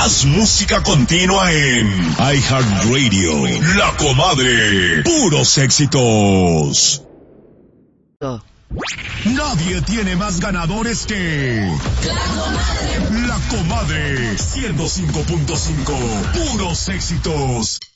Más música continua en iHeartRadio. La Comadre. Puros éxitos. Nadie tiene más ganadores que La Comadre 105.5. Puros éxitos.